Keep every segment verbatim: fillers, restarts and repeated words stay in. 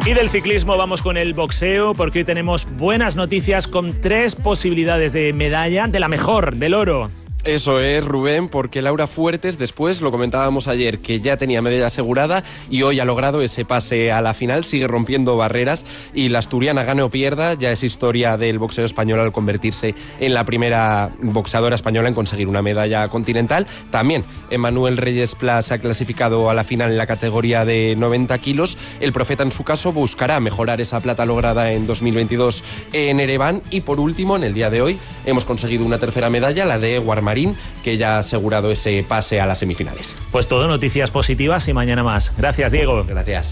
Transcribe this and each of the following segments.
Y del ciclismo vamos con el boxeo, porque hoy tenemos buenas noticias con tres posibilidades de medalla, de la mejor, del oro. Eso es, Rubén, porque Laura Fuertes después, lo comentábamos ayer, que ya tenía medalla asegurada y hoy ha logrado ese pase a la final, sigue rompiendo barreras y la asturiana, gane o pierda, ya es historia del boxeo español al convertirse en la primera boxeadora española en conseguir una medalla continental. También Emanuel Reyes Pla se ha clasificado a la final en la categoría de noventa kilos. El Profeta, en su caso, buscará mejorar esa plata lograda en dos mil veintidós en Ereván. Y por último, en el día de hoy, hemos conseguido una tercera medalla, la de Guarmarín, que ya ha asegurado ese pase a las semifinales. Pues todo, noticias positivas y mañana más. Gracias, Diego. Gracias.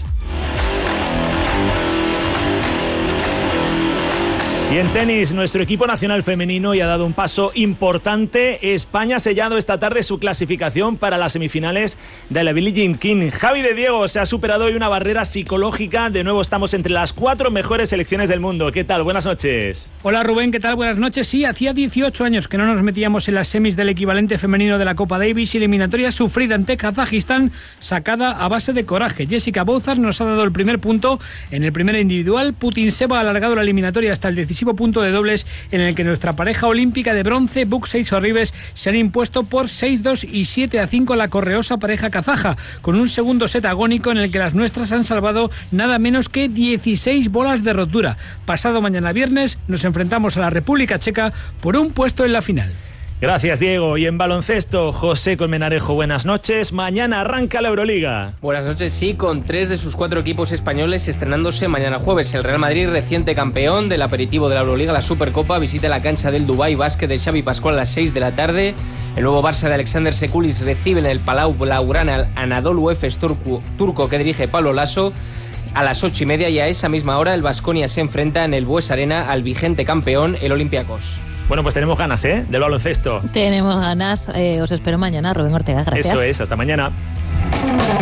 Y en tenis, nuestro equipo nacional femenino ya ha dado un paso importante. España ha sellado esta tarde su clasificación para las semifinales de la Billie Jean King. Javi de Diego, se ha superado hoy una barrera psicológica. De nuevo estamos entre las cuatro mejores selecciones del mundo. ¿Qué tal? Buenas noches. Hola Rubén, ¿qué tal? Buenas noches. Sí, hacía dieciocho años que no nos metíamos en las semis del equivalente femenino de la Copa Davis, eliminatoria sufrida ante Kazajistán, sacada a base de coraje. Jessica Bozar nos ha dado el primer punto en el primer individual. Putintseva ha alargado la eliminatoria hasta el decisivo punto de dobles, en el que nuestra pareja olímpica de bronce, Buxei y Sorribes, se han impuesto por seis dos y siete a cinco a la correosa pareja kazaja, con un segundo set agónico en el que las nuestras han salvado nada menos que dieciséis bolas de rotura. Pasado mañana viernes nos enfrentamos a la República Checa por un puesto en la final. Gracias, Diego. Y en baloncesto, José Colmenarejo, buenas noches. Mañana arranca la Euroliga. Buenas noches, sí, con tres de sus cuatro equipos españoles estrenándose mañana jueves. El Real Madrid, reciente campeón del aperitivo de la Euroliga, la Supercopa, visita la cancha del Dubái Basket de Xavi Pascual a las seis de la tarde. El nuevo Barça de Alexander Sekulis recibe en el Palau Blaugrana al Anadolu Efes turco, turco que dirige Pablo Lasso. A las ocho y media y a esa misma hora el Baskonia se enfrenta en el Bues Arena al vigente campeón, el Olympiacos. Bueno, pues tenemos ganas, ¿eh? Del baloncesto. Tenemos ganas. Eh, os espero mañana, Rubén Ortega. Gracias. Eso es, hasta mañana.